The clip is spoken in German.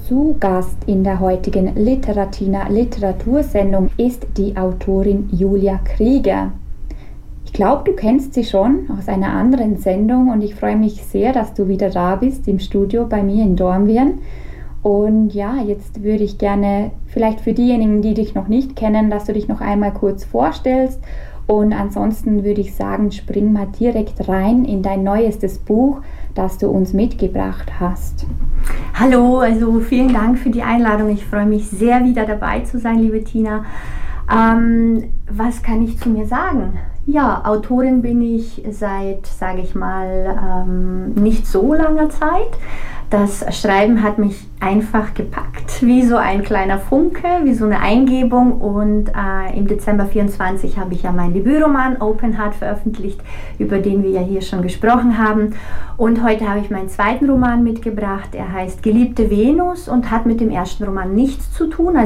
Zu Gast in der heutigen Literatina Literatursendung ist die Autorin Julia Krieger. Ich glaube, du kennst sie schon aus einer anderen Sendung und ich freue mich sehr, dass du wieder da bist im Studio bei mir in Dornbirn. Und ja, jetzt würde ich gerne, vielleicht für diejenigen, die dich noch nicht kennen, dass du dich noch einmal kurz vorstellst. Und ansonsten würde ich sagen, spring mal direkt rein in dein neuestes Buch, das du uns mitgebracht hast. Hallo, also vielen Dank für die Einladung. Ich freue mich sehr, wieder dabei zu sein, liebe Tina. Was kann ich zu mir sagen? Ja, Autorin bin ich seit, sage ich mal, nicht so langer Zeit. Das Schreiben hat mich einfach gepackt, wie so ein kleiner Funke, wie so eine Eingebung. Und im Dezember 24 habe ich ja meinen Debütroman Open Heart veröffentlicht, über den wir ja hier schon gesprochen haben. Und heute habe ich meinen zweiten Roman mitgebracht. Er heißt Geliebte Venus und hat mit dem ersten Roman nichts zu tun.